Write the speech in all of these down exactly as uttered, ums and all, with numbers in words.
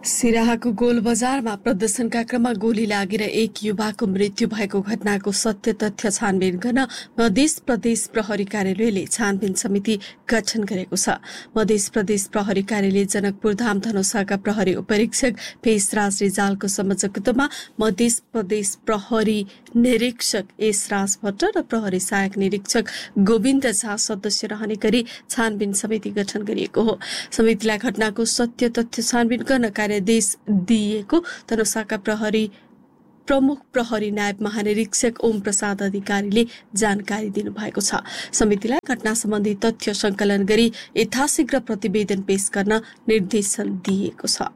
सिराहाको goal बजारमा प्रदर्शनका क्रममा गोली लागेर एक युवाको मृत्यु भएको घटनाको सत्य तथ्य छानबिन गर्न मध्य प्रदेश प्रहरी कार्यालयले छानबिन समिति गठन गरेको छ। मध्य प्रदेश प्रहरी कार्यालय जनकपुर धाम धनुषाका प्रहरी उपरीक्षक पेशराज रिजालको संयोजकत्वमा मध्य प्रदेश प्रहरी निरीक्षक एस राज भट्ट र प्रहरी सहायक निरीक्षक गोविन्द झा सदस्य रहने गरी छानबिन समिति गठन गरिएको हो। समितिलाई घटनाको सत्य तथ्य छानबिन गर्न कार्यादेश दिइएको धनुषाका प्रहरी प्रमुख प्रहरी नायब महानिरीक्षक ओम प्रसाद अधिकारीले जानकारी दिनुभएको छ। समितिलाई घटना सम्बन्धी तथ्य संकलन गरी यथाशीघ्र प्रतिवेदन पेश गर्न निर्देशन दिएको छ।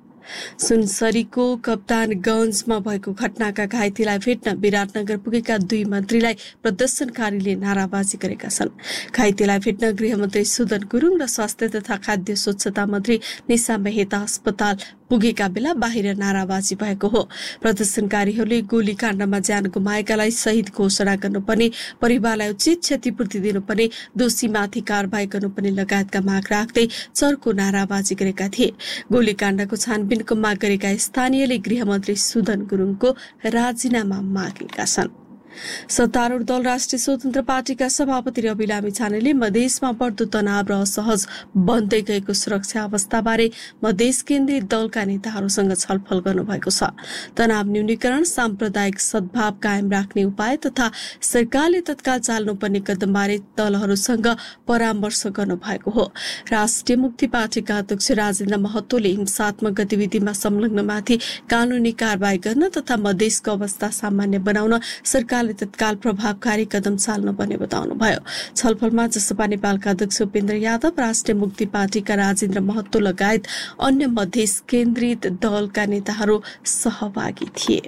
सुनसरीको कप्तानगञ्जमा भएको घटनाका घाइतेलाई भेट्न विराटनगर पुगेका दुई मन्त्रीलाई प्रदर्शनकारीले नाराबाजी गरेका छन्। घाइतेलाई भेट्न गृहमन्त्री सुदन गुरुङ र स्वास्थ्य तथा खाद्य स्वच्छता मन्त्री निशा मेहता अस्पताल पुगेका बेला बाहिर नाराबाजी भएको हो। प्रदर्शनकारीहरूले गोलीकाण्डमा ज्यान गुमाएकालाई शहीद घोषणा गर्नुपर्ने, परिवारलाई उचित क्षतिपूर्ति दिनुपर्ने, दोषीमाथि कारबाही गर्नुपर्ने लगायतका माग राख्दै चर्को नाराबाजी गरेका थिए। गोलीकाण्डको छानबिनको माग गरेका स्थानीयले गृहमन्त्री सुदन गुरुङको राजीनामा मागेका छन्। सत्तारूढ़ दल राष्ट्रिय स्वतन्त्र पार्टीका सभापति रवि लामिछानेले मधेसमा बढ्दो तनाव र असहज बन्दै गएको सुरक्षा अवस्थाबारे मधेस केन्द्रीय दलका नेताहरूसँग छलफल गर्नुभएको छ। तनाव न्यूनीकरण, साम्प्रदायिक सद्भाव कायम राख्ने उपाय तथा सरकारले तत्काल चाल्नुपर्ने कदमबारे दलहरूसँग परामर्श गर्नुभएको हो। राष्ट्रिय मुक्ति पार्टीका अध्यक्ष राजेन्द्र महतोले हिंसात्मक गतिविधिमा संलग्नमाथि कानूनी कारबाही गर्न तथा मधेसको अवस्था सामान्य बनाउन सरकार तत्काल प्रभावकारी कदम चाल्नुपर्ने बताउनुभयो। छलफलमा जसपा नेपालका अध्यक्ष उपेन्द्र यादव, राष्ट्रिय मुक्ति पार्टीका राजेन्द्र महतो लगायत अन्य मधेस केन्द्रित दलका नेताहरू सहभागी थिए।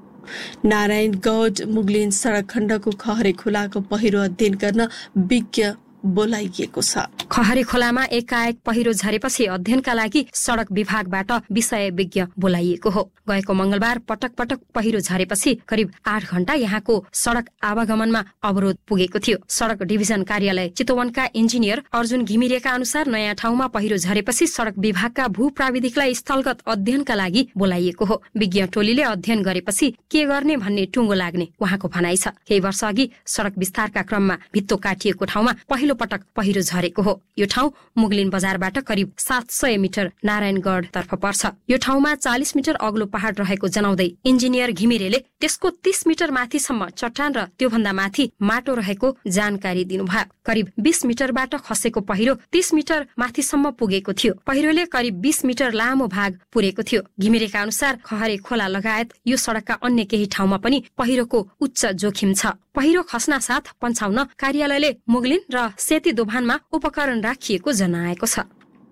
नारायणगढ मुगलिन सड़क खण्डको खहरे खोलाको पहिरो अध्ययन गर्न विज्ञ बोलाइएको छ। खहरे खोलामा एकाएक पहिरो झरेपछि अध्ययनका लागि सड़क विभागबाट विषय विज्ञ बोलाइएको हो। गएको मंगलबार पटक पटक पहिरो झरेपछि करिब आठ घण्टा यहाँको सड़क आवागमनमा अवरोध पुगेको थियो। सड़क डिभिजन कार्यालय चितवनका इन्जिनियर अर्जुन घिमिरेका अनुसार नयाँ ठाउँमा पहिरो झरेपछि सड़क विभागका भू प्राविधिकलाई स्थलगत अध्ययनका लागि बोलाइएको हो। विज्ञ टोलीले अध्ययन गरेपछि के गर्ने भन्ने टुङ्गो लाग्ने उहाँको भनाइ छ। केही वर्ष अघि सड़क विस्तारका क्रममा भित्तो काटिएको ठाउँमा पहिलो पटक पहिरो झरेको हो। यो ठाउँ मुगलिन बजारबाट करिब सात सय मिटर नारायणगढ तर्फ पर्छ। यो ठाउँमा चालिस मिटर अग्लो पहाड रहेको जनाउँदै इन्जिनियर घिमिरेले त्यसको तीस मिटर माथिसम्म चट्टान र त्योभन्दा माथि माटो रहेको जानकारी दिनुभयो। करिब बीस मिटरबाट खसेको पहिरो तीस मिटर माथिसम्म पुगेको थियो। पहिरोले करिब बीस मिटर लामो भाग पुरेको थियो। घिमिरेका अनुसार खहरे खोला लगायत यो सड़कका अन्य केही ठाउँमा पनि पहिरोको उच्च जोखिम छ। पहिरो खस्ना साथ पन्छाउन कार्यालयले मुगलिन र सेती दोभानमा उपकरण राखिएको जनाएको छ।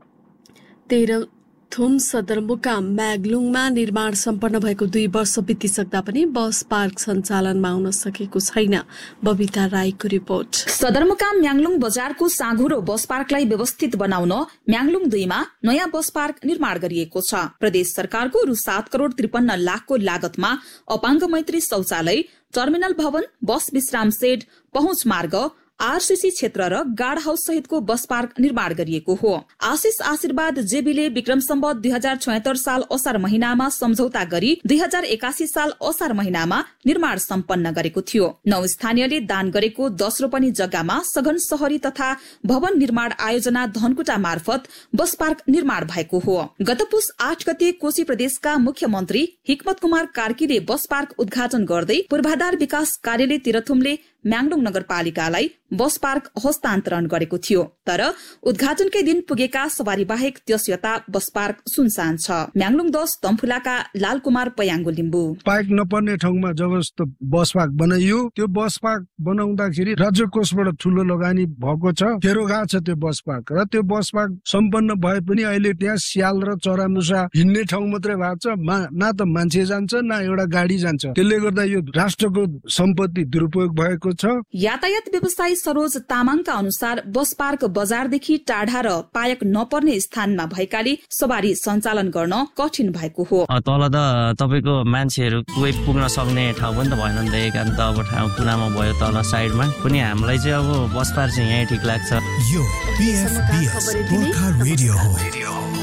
थुम सदरमुकाम म्याग्लुङमा निर्माण सम्पन्न भएको दुई वर्ष बितिसक्दा पनि बस पार्क सञ्चालनमा आउन सकेको छैन। बबिता राईको रिपोर्ट। सदरमुकाम म्याग्लुङ बजारको साँघुरो बस पार्कलाई व्यवस्थित बनाउन म्याग्लुङ दुईमा नयाँ बस पार्क निर्माण गरिएको छ। प्रदेश सरकारको रु सात करोड़ त्रिपन्न लाखको लागतमा अपाङ्ग मैत्री शौचालय, टर्मिनल भवन, बस विश्राम सेड, पहुँच मार्ग, आरसीसी क्षेत्र र गार्ड हाउस सहितको बस पार्क निर्माण गरिएको हो। आशिष आशीर्वाद जेबीले विक्रम सम्वत दुई हजार छयत्तर साल असार महिनामा सम्झौता गरी दुई हजार एकासी साल असार महिनामा निर्माण सम्पन्न गरेको थियो। नौ स्थानीयले दान गरेको दस रोपनी जग्गामा सघन शहरी तथा भवन निर्माण आयोजना धनकुटा मार्फत बस पार्क निर्माण भएको हो। गत पुस आठ गते कोशी प्रदेशका मुख्यमन्त्री हिक्मत कुमार कार्कीले बस पार्क उद्घाटन गर्दै पूर्वाधार विकास कार्यालय तिरथुमले म्याग्लुङ नगरपालिकालाई बस पार्क हस्तान्तरण गरेको थियो। तर उद्घाटनकै दिन पुगेका सवारी बाहेक त्यस यता बस पार्क सुनसान छ। म्याग्लुङ दस तम्फुलाका लाल कुमार पयाङ्गो लिम्बू। पार्क नपर्ने ठाउँमा जबरजस्त बस पार्क बनाइयो। त्यो बस पार्क बनाउँदाखेरि राज्य कोषबाट ठूलो लगानी भएको छ। खेरो गएको छ त्यो बस पार्क र त्यो बस पार्क सम्पन्न भए पनि अहिले त्यहाँ स्याल र चरामुसा हिँड्ने ठाउँ मात्रै भएको छ। न त मान्छे जान्छ न एउटा गाडी जान्छ। त्यसले गर्दा यो राष्ट्रको सम्पत्ति दुरुपयोग भएको छ। यातायात व्यवसायी सरोज तामाङका अनुसार बस पार्क बजारदेखि टाढा र पायक नपर्ने स्थानमा भएकाले सवारी सञ्चालन गर्न कठिन भएको हो। तल त तपाईको मान्छेहरू कोही पुग्न सक्ने ठाउँ पनि त भएन नि त। एकान्त अब ठाउँ कुनामा भयो तल साइडमा पनि हामीलाई चाहिँ अब बस पार्क चाहिँ यहीँ ठिक लाग्छ। यो बीएफबीएस गोर्खा रेडियो हो।